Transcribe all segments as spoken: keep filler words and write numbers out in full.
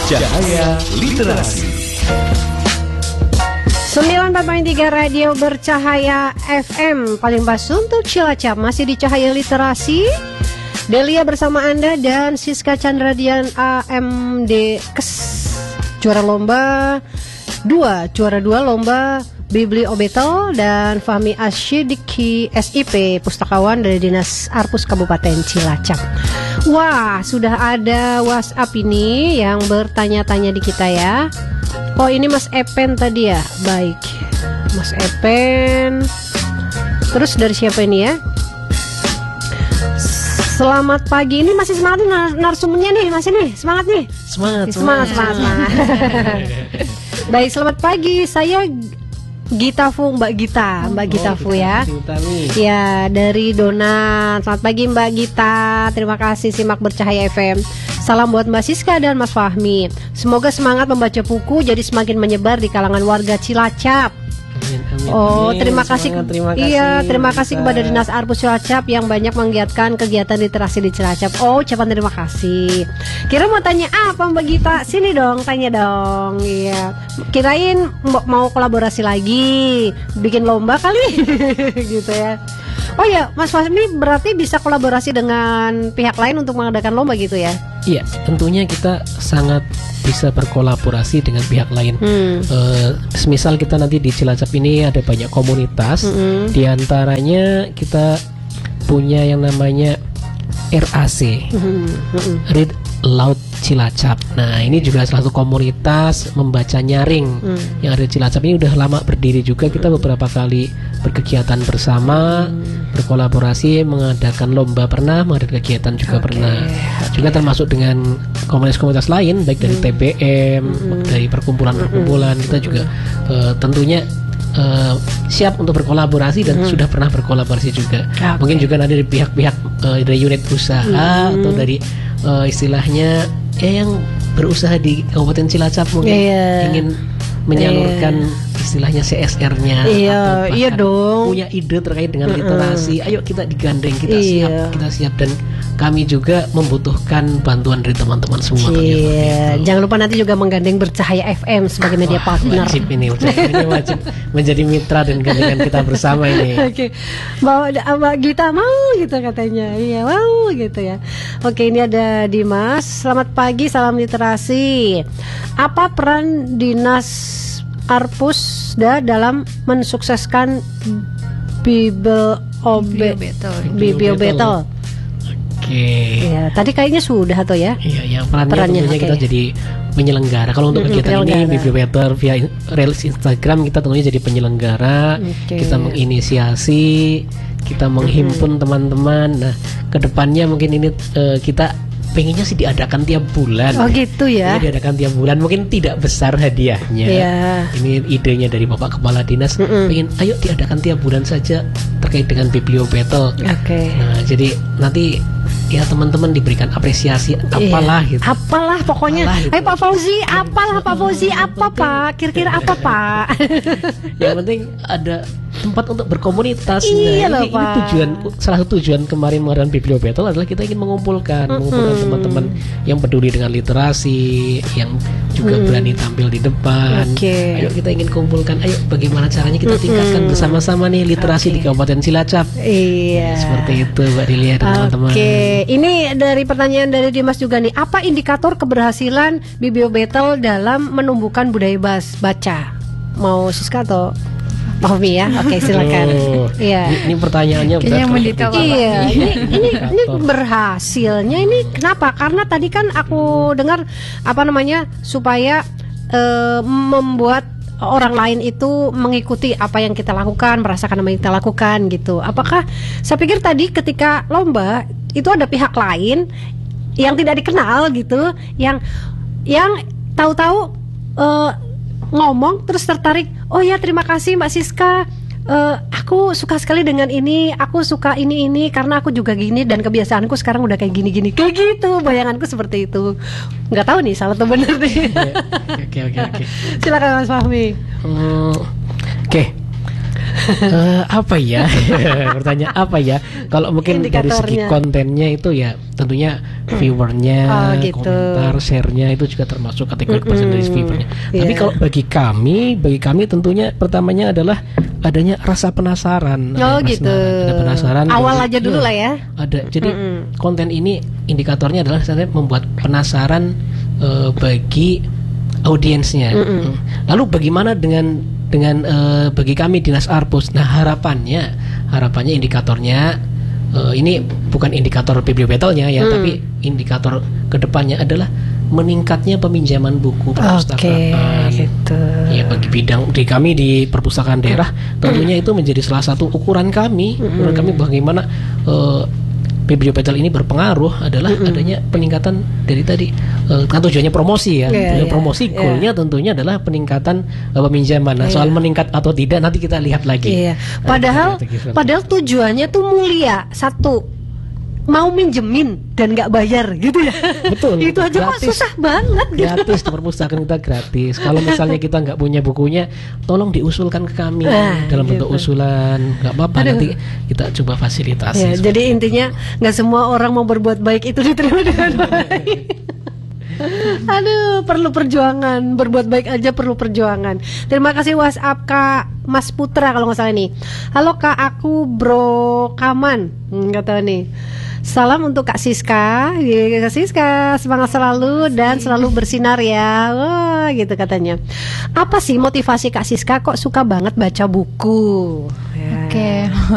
Cahaya Literasi sembilan puluh empat koma tiga Radio Bercahaya F M, paling pas untuk Cilacap. Masih di Cahaya Literasi, Delia bersama Anda dan Siska Chandradian A M D Kes. Juara lomba dua, juara dua lomba Bibliobetel, dan Fahmi Asyidiki S I P, pustakawan dari Dinas Arpus Kabupaten Cilacap. Wah, sudah ada WhatsApp ini yang bertanya-tanya di kita ya. Oh, ini Mas Epen tadi ya. Baik, Mas Epen. Terus dari siapa ini ya? Selamat pagi. Ini masih semangat nih nar- narsumnya nih, masih nih. Semangat nih. Semangat, semangat, semangat, semangat. Baik, selamat pagi. Saya Gita Fu, Mbak Gita, Mbak Oh, Gita Fu ya. Utami. Ya, dari Dona. Selamat pagi Mbak Gita. Terima kasih simak Bercahaya F M. Salam buat Mbak Siska dan Mas Fahmi. Semoga semangat membaca buku jadi semakin menyebar di kalangan warga Cilacap. Amin, amin, Oh, amin. terima kasih. Semangat, terima kasih. Iya, terima kasih Kita. kepada Dinas Arpus Cilacap yang banyak menggiatkan kegiatan literasi di Cilacap. Oh, ucapan terima kasih. Kira mau tanya apa Mbak Gita? Sini dong, tanya dong. Iya. Kirain mau kolaborasi lagi, bikin lomba kali, gitu ya. Oh ya, Mas Fahmi berarti bisa kolaborasi dengan pihak lain untuk mengadakan lomba gitu ya? Iya, tentunya kita sangat bisa berkolaborasi dengan pihak lain. Hmm. Uh, semisal kita nanti di Cilacap ini ada banyak komunitas, Mm-mm. di antaranya kita punya yang namanya R A C, Hmm. Hmm. Read Loud Cilacap. Nah, ini juga salah satu komunitas membaca nyaring Hmm. yang ada di Cilacap. Ini udah lama berdiri juga. Kita beberapa kali berkegiatan bersama, berkolaborasi, mengadakan lomba pernah, mengadakan kegiatan juga Oke, pernah. oke. Juga termasuk dengan komunitas-komunitas lain, baik dari T B M, dari perkumpulan-perkumpulan. Kita juga eh, tentunya eh, siap untuk berkolaborasi dan sudah pernah berkolaborasi juga. Oke. Mungkin juga ada dari pihak-pihak eh, dari unit usaha atau dari eh, istilahnya ya yang berusaha di Kabupaten Cilacap mungkin Iya. ingin menyalurkan istilahnya C S R-nya Iya, atau bahkan iya dong. punya ide terkait dengan literasi. Ayo kita digandeng, kita Iya. siap, kita siap, dan kami juga membutuhkan bantuan dari teman-teman semua. Iya, jangan lupa nanti juga menggandeng Bercahaya F M sebagai media partner. Wajib ini, wajib, ini wajib menjadi mitra dan gandengan kita bersama ini. Oke, bawa Mbak Gita mau gitu katanya. Iya, mau gitu ya. Oke, ini ada Dimas. Selamat pagi, salam literasi. Apa peran Dinas Arpus da dalam mensukseskan Bible Obe Bibliobetel? Oke. Ya, tadi kayaknya sudah atau ya? Iya, yang perannya, Perannya, tentunya oke. kita jadi penyelenggara. Kalau untuk Mm-mm, kegiatan ini penyelenggara. Bibliobetel via in- Reels Instagram, kita tentunya jadi penyelenggara. Oke. Kita menginisiasi, kita menghimpun teman-teman. Nah, kedepannya mungkin ini eh, kita pengennya sih diadakan tiap bulan. Oh gitu ya. Ini diadakan tiap bulan, mungkin tidak besar hadiahnya. Iya. Ini idenya dari Bapak Kepala Dinas. Mm-mm. Pengen, ayo diadakan tiap bulan saja terkait dengan Bibliobetel. Oke. Nah, jadi nanti ya teman-teman diberikan apresiasi apalah Iya. gitu. Apalah pokoknya. Apalah gitu. Ayo Pak Fauzi, apalah Pak Fauzi, apa Pak? Kira-kira apa Pak? Yang penting ada tempat untuk berkomunitas. Iya Nah, loh, ini, ini Pak. tujuan, salah satu tujuan kemarin mengadakan Bibliobetel adalah kita ingin mengumpulkan, mengumpulkan teman-teman yang peduli dengan literasi, yang juga berani tampil di depan. Oke. Ayo kita ingin kumpulkan, ayo bagaimana caranya kita tingkatkan bersama-sama nih literasi di Kabupaten Cilacap. Iya. Seperti itu Mbak Delia dan teman-teman. Oke, ini dari pertanyaan dari Dimas juga nih. Apa indikator keberhasilan Bibliobetel dalam menumbuhkan budaya bas baca? Mau Siska atau Pak Fahmi ya? Oke, silakan. Oh, Iya. Ini, ini pertanyaannya Kayaknya berat. mendetail banget. Iya, ini ini ini Indikator. berhasilnya ini kenapa? Karena tadi kan aku dengar apa namanya supaya eh, membuat orang lain itu mengikuti apa yang kita lakukan, merasakan apa yang kita lakukan gitu. Apakah saya pikir tadi ketika lomba itu ada pihak lain yang tidak dikenal gitu, yang yang tahu-tahu eh, ngomong terus tertarik. Oh ya, terima kasih Mbak Siska. Eh, aku suka sekali dengan ini, aku suka ini ini karena aku juga gini dan kebiasaanku sekarang udah kayak gini gini kayak gitu, bayanganku seperti itu. Nggak tahu nih salah atau benar nih. Oke, oke, oke. Silakan Mas Fahmi. Hmm, Oke. Eh, apa ya? Pertanyaan apa ya? Kalau mungkin dari segi Indikatornya. kontennya itu ya tentunya viewernya, Oh, gitu. komentar, share-nya itu juga termasuk kategori Mm-mm. persentage viewernya. Tapi Iya. kalau bagi kami, bagi kami tentunya pertamanya adalah adanya rasa penasaran. Oh Ada gitu. penasaran, ada penasaran. Awal Jadi, aja dulu iya, lah ya. Ada. Jadi Mm-mm. konten ini indikatornya adalah sebenarnya membuat penasaran eh, bagi audiensnya. Mm-mm. Lalu bagaimana dengan dengan eh, bagi kami Dinas Arpus? Nah, harapannya harapannya indikatornya eh, ini bukan indikator bibliobetelnya ya, Mm. tapi indikator kedepannya adalah meningkatnya peminjaman buku Oke, perpustakaan. gitu. Ya, bagi bidang di kami di perpustakaan daerah tentunya itu menjadi salah satu ukuran kami. Ukuran kami bagaimana eh, bibliobetel ini berpengaruh adalah adanya peningkatan dari tadi eh, kan tujuannya promosi ya. Iya, Tujuan iya, promosi iya. goalnya tentunya adalah peningkatan eh, peminjaman. Nah, soal meningkat atau tidak nanti kita lihat lagi. Iya. Nah, Padahal kita lihat lagi. padahal tujuannya tuh mulia. Satu, mau minjemin dan nggak bayar gitu ya. Betul, Itu aja kok gratis. susah banget gitu. Gratis di perpustakaan kita gratis. Kalau misalnya kita nggak punya bukunya, tolong diusulkan ke kami Ah, dalam bentuk gitu. usulan. Nggak apa-apa, Aduh. nanti kita coba fasilitasi. Ya, jadi intinya nggak semua orang mau berbuat baik itu diterima dengan baik. Aduh, perlu perjuangan. Berbuat baik aja perlu perjuangan. Terima kasih WhatsApp Kak Mas Putra kalau nggak salah nih. Halo Kak, aku Bro Kaman. Hmm, nggak tahu nih. Salam untuk Kak Siska. Ya, Kak Siska, semangat selalu dan selalu bersinar ya. Wah, gitu katanya. Apa sih motivasi Kak Siska kok suka banget baca buku? Ya. Oke,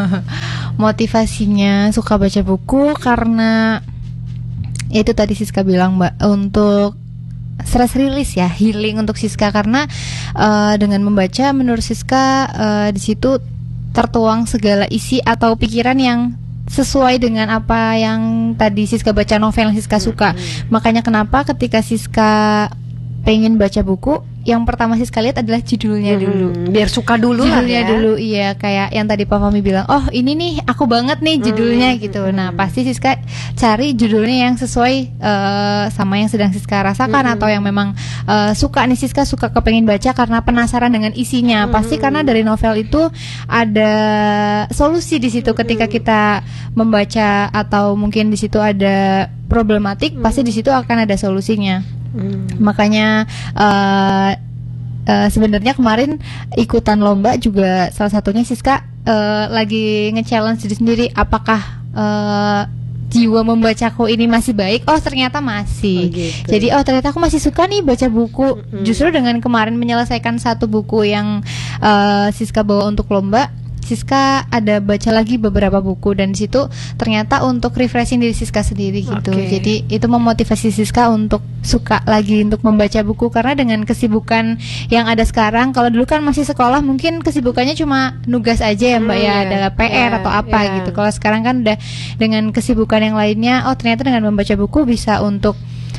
motivasinya suka baca buku karena ya itu tadi Siska bilang Mbak, untuk stress release ya, healing untuk Siska karena eh, dengan membaca menurut Siska eh, di situ tertuang segala isi atau pikiran yang sesuai dengan apa yang tadi Siska baca, novel yang Siska suka. Makanya kenapa ketika Siska pengen baca buku, yang pertama Siska lihat adalah judulnya dulu. Hmm, biar suka dulu lah Judulnya ya. dulu, iya, kayak yang tadi Pak Fahmi bilang, oh ini nih aku banget nih judulnya gitu. Nah pasti Siska cari judulnya yang sesuai eh, sama yang sedang Siska rasakan, atau yang memang eh, suka nih, Siska suka kepengen baca karena penasaran dengan isinya. Pasti karena dari novel itu ada solusi di situ. Ketika kita membaca atau mungkin di situ ada problematik, pasti di situ akan ada solusinya. Hmm. Makanya uh, uh, sebenarnya kemarin ikutan lomba juga salah satunya Siska uh, lagi nge-challenge diri sendiri, apakah uh, jiwa membacaku ini masih baik? Oh ternyata masih. Oh, gitu. Jadi oh ternyata aku masih suka nih baca buku. Justru dengan kemarin menyelesaikan satu buku yang uh, Siska bawa untuk lomba, Siska ada baca lagi beberapa buku, dan di situ ternyata untuk refreshing diri Siska sendiri gitu. Oke. Jadi itu memotivasi Siska untuk suka lagi untuk membaca buku, karena dengan kesibukan yang ada sekarang, kalau dulu kan masih sekolah mungkin kesibukannya cuma nugas aja ya Mbak Hmm, ya, iya. ada P R Iya, atau apa iya. gitu. Kalau sekarang kan udah dengan kesibukan yang lainnya, oh ternyata dengan membaca buku bisa untuk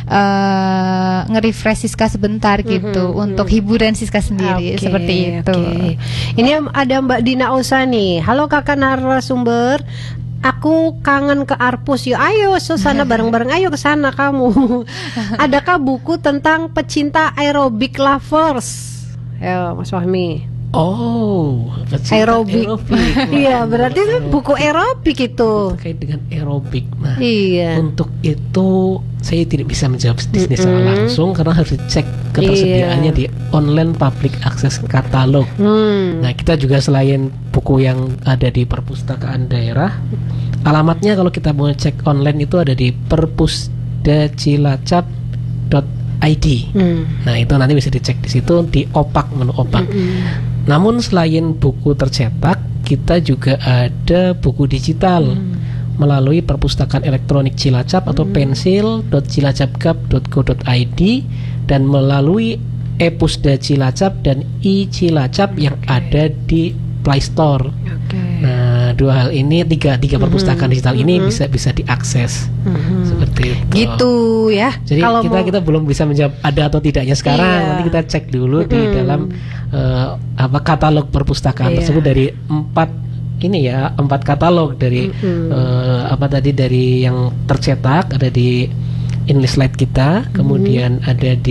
uh, nge-refresh Siska sebentar gitu, untuk hiburan Siska sendiri. Oke, Seperti itu. oke. Ini ada Mbak Dina Osa nih. Halo kakak narasumber. Aku kangen ke Arpus. Yuk ayo Susana bareng-bareng, ayo ke sana kamu. Adakah buku tentang pecinta aerobik lovers? Ayo Mas Fahmi. Oh, pecinta Aerobik. Iya, berarti itu buku aerobik itu. terkait dengan aerobik. Nah, Iya. untuk itu saya tidak bisa menjawab di sini secara langsung karena harus dicek ketersediaannya Iya. di online public access katalog. Hmm. Nah, kita juga selain buku yang ada di perpustakaan daerah, alamatnya kalau kita mau cek online itu ada di perpusdacilacap dot i d. Hmm. Nah, itu nanti bisa dicek di situ di opak, menu opak. Namun selain buku tercetak, kita juga ada buku digital melalui perpustakaan elektronik Cilacap atau pensil dot cilacapgap dot go dot i d, dan melalui e-pusda Cilacap dan i-Cilacap yang ada di Play Store. Oke. Nah, dua hal ini, tiga tiga perpustakaan digital ini bisa bisa diakses seperti itu. Gitu ya. Jadi Kalau kita mau- kita belum bisa menjawab ada atau tidaknya sekarang. Iya. Nanti kita cek dulu di dalam eh, apa katalog perpustakaan Iya. tersebut dari empat ini ya empat katalog dari eh, apa tadi dari yang tercetak ada di Enlist Light kita, kemudian ada di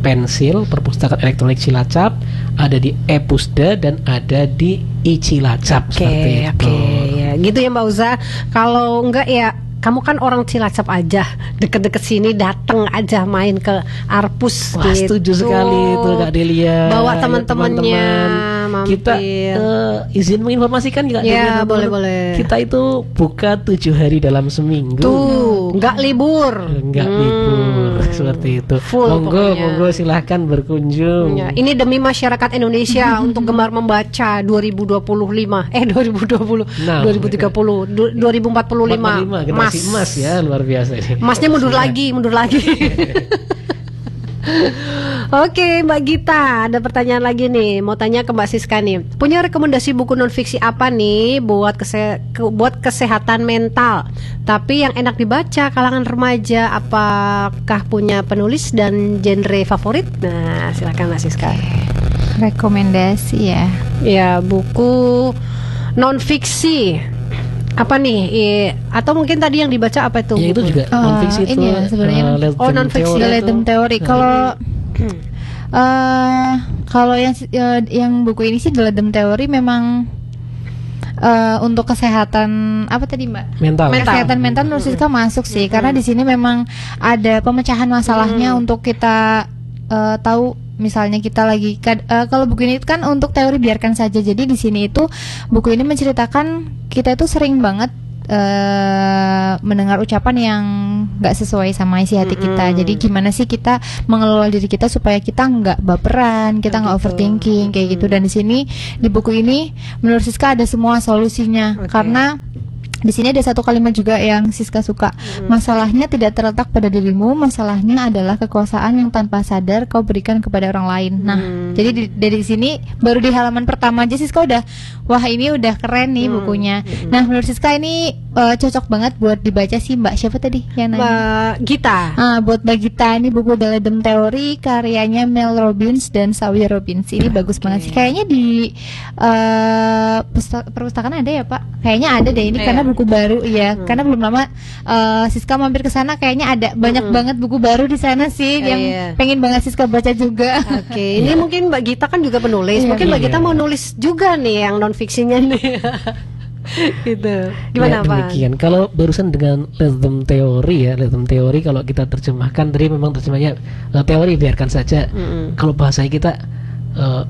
Pensil, Perpustakaan Elektronik Cilacap, ada di E-Pusda, dan ada di I-Cilacap. Oke, seperti itu. oke, ya gitu ya Mbak Uza. Kalau enggak ya, kamu kan orang Cilacap aja, deket-deket sini datang aja main ke Arpus. Wah, gitu. setuju sekali itu Kak Delia. Bawa Ya, teman-temannya, teman-teman. Kita mampir. eh, izin menginformasikan Kak Delia. Ya, teman-teman. boleh-boleh. Kita itu buka tujuh hari dalam seminggu. Tuh, nggak libur. Enggak Hmm. libur seperti itu. Full monggo, pokoknya. monggo silahkan berkunjung. Ya, ini demi masyarakat Indonesia untuk gemar membaca dua ribu dua puluh lima eh dua ribu dua puluh Nah, dua ribu tiga puluh du- dua ribu empat puluh lima empat puluh lima, generasi emas ya, luar biasa ini. Masnya mundur lagi, mundur lagi. Oke, Mbak Gita, ada pertanyaan lagi nih. Mau tanya ke Mbak Siska nih. Punya rekomendasi buku non fiksi apa nih buat kese ke- buat kesehatan mental? Tapi yang enak dibaca kalangan remaja. Apakah punya penulis dan genre favorit? Nah, silakan Mbak Siska. Rekomendasi ya. Ya, buku non fiksi. Apa nih? Eh, atau mungkin tadi yang dibaca apa itu? Ya itu buku? juga Oh, non fiksi itu. ini ya, sebenarnya. eh, Let Oh, Them non-fiksi. Theory Let itu. them teori. Kalau eh kalau yang eh, yang buku ini sih The Let them teori memang eh, untuk kesehatan apa tadi Mbak? mental. Kesehatan mental menurut Siska masuk sih, karena di sini memang ada pemecahan masalahnya untuk kita eh, tahu. Misalnya kita lagi kad- eh, kalau buku ini kan untuk teori biarkan saja. Jadi di sini itu buku ini menceritakan kita itu sering banget eh, mendengar ucapan yang nggak sesuai sama isi hati kita. Jadi gimana sih kita mengelola diri kita supaya kita nggak baperan, kita nggak gitu. overthinking kayak gitu. Dan di sini di buku ini menurut Siska ada semua solusinya. Oke. Karena di sini ada satu kalimat juga yang Siska suka. Masalahnya tidak terletak pada dirimu, masalahnya adalah kekuasaan yang tanpa sadar kau berikan kepada orang lain. Nah, jadi di, dari sini baru di halaman pertama aja Siska udah, wah ini udah keren nih bukunya. Nah, menurut Siska ini eh, cocok banget buat dibaca sih Mbak. Siapa tadi yang nanya? Mbak Gita. Ah, buat Mbak Gita, ini buku The Let Them Theory karyanya Mel Robbins dan Sawyer Robbins. Ini bagus banget sih. Kayaknya di eh, pusta- perpustakaan ada ya Pak? Kayaknya ada deh ini Iya. karena buku baru ya. Karena belum lama eh, Siska mampir ke sana, kayaknya ada banyak banget buku baru di sana sih Iya, yang iya. pengen banget Siska baca juga. Oke, ini mungkin Mbak Gita kan juga penulis. Iya, Mungkin Mbak iya. Gita mau nulis juga nih yang non fiksinya nih. Gitu. Gimana Ya, Pak? demikian. Kalau barusan dengan Let Them Theory ya, Let Them Theory kalau kita terjemahkan tadi memang terjemahnya eh, teori biarkan saja. Mm-mm. Kalau bahasa kita eh,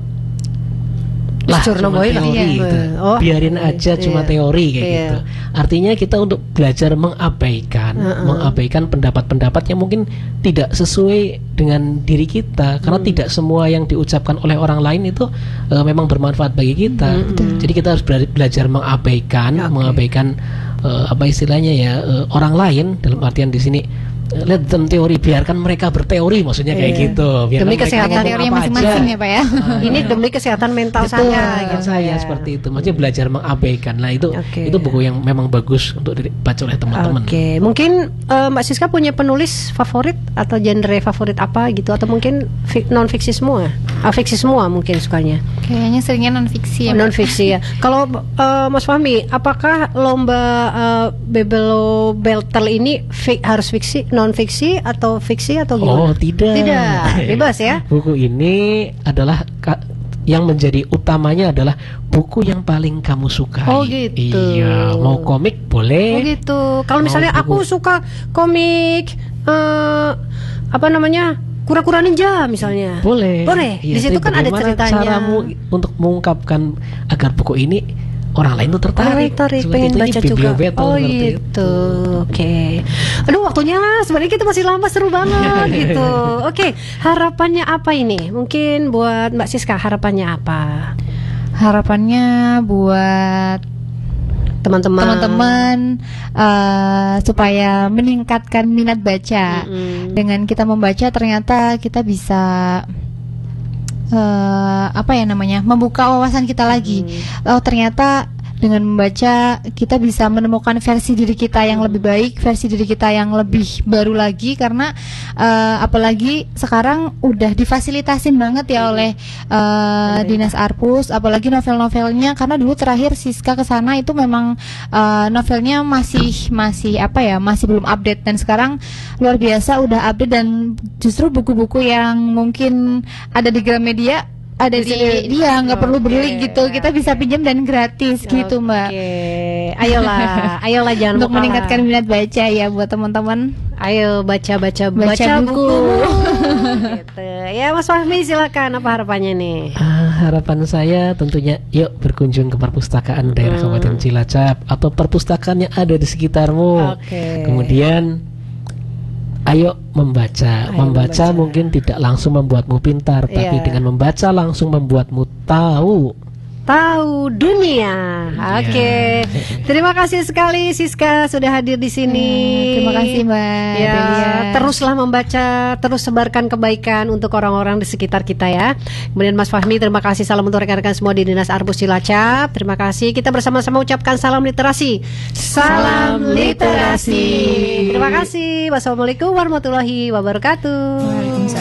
lah Disuruh cuma nambahin lah. teori Iya. gitu. Oh, Biarin iya. aja cuma Iya. teori kayak Iya. gitu. Artinya kita untuk belajar mengabaikan, Uh-uh. mengabaikan pendapat-pendapat yang mungkin tidak sesuai dengan diri kita, karena Hmm. tidak semua yang diucapkan oleh orang lain itu eh, memang bermanfaat bagi kita. Hmm. Jadi kita harus bela- belajar mengabaikan, Oke. mengabaikan eh, apa istilahnya ya eh, orang lain, dalam artian di sini eh, let them teori, biarkan mereka berteori, maksudnya kayak Iya. gitu. Biarkan Demi mereka kesehatan ngomong Teorinya apa masing-masing aja. ya Pak ya. Ini demi kesehatan mental Betul, saya mental gitu saya ya. seperti itu. Maksudnya belajar mengabaikan. Nah, itu Oke. itu buku yang memang bagus untuk dibaca oleh teman-teman. Oke, mungkin eh, Mbak Siska punya penulis favorit atau genre favorit apa gitu, atau mungkin fi- non fiksi semua, ah, fiksi semua mungkin sukanya. Kayaknya seringnya non fiksi ya. Non fiksi ya. Kalau eh, Mas Fahmi, apakah lomba eh, Bebelo Beltel ini fi- harus fiksi, non fiksi atau fiksi atau gimana? Oh, tidak. Tidak, bebas ya. Buku ini adalah ka- yang menjadi utamanya adalah buku yang paling kamu sukai. Oh, gitu. Iya, mau komik boleh. Oh gitu. Kalau misalnya Mau aku buku- suka komik eh apa namanya? Kura-kura ninja misalnya. Boleh. Boleh. Iya, Di situ tapi kan ada bagaimana ceritanya. Caramu untuk mengungkapkan agar buku ini orang lain tuh tertarik. Tertarik, Seperti pengen itu, ini baca Biblio juga. Battle Oh seperti itu. gitu. Oke. Aduh, waktunya sebenarnya kita masih lama, seru banget gitu. Oke, harapannya apa ini? Mungkin buat Mbak Siska harapannya apa? Harapannya buat Teman-teman. teman-teman eh, supaya meningkatkan minat baca. Mm-mm. Dengan kita membaca ternyata kita bisa eh, apa ya namanya, membuka wawasan kita lagi. Oh ternyata dengan membaca kita bisa menemukan versi diri kita yang lebih baik, versi diri kita yang lebih baru lagi, karena uh, apalagi sekarang udah difasilitasin banget ya oleh uh, Dinas Arpus, apalagi novel-novelnya, karena dulu terakhir Siska ke sana itu memang uh, novelnya masih masih apa ya, masih belum update, dan sekarang luar biasa udah update, dan justru buku-buku yang mungkin ada di Gramedia ada di, di dia nggak perlu beli gitu, kita bisa pinjam dan gratis gitu Mbak. Oke, ayolah, ayolah jangan untuk lupa meningkatkan minat baca ya buat teman-teman. Ayo baca baca baca, baca buku. buku. Gitu. Ya Mas Fahmi silakan, apa harapannya nih? Ah, harapan saya tentunya yuk berkunjung ke perpustakaan daerah Hmm. Kabupaten Cilacap atau perpustakaan yang ada di sekitarmu. Oke. Kemudian ayo membaca. Ayo membaca membaca. mungkin tidak langsung membuatmu pintar, tapi Iya. dengan membaca langsung membuatmu tahu. Tahu dunia. Oke. Terima kasih sekali Siska sudah hadir di sini. Hmm, terima kasih Mbak Ya, Delia. teruslah membaca, terus sebarkan kebaikan untuk orang-orang di sekitar kita ya. Kemudian Mas Fahmi, terima kasih, salam untuk rekan-rekan semua di Dinas Arpus Cilacap. Terima kasih. Kita bersama-sama ucapkan salam literasi. Salam literasi. Terima kasih. Wassalamualaikum warahmatullahi wabarakatuh. Waalaikumsalam.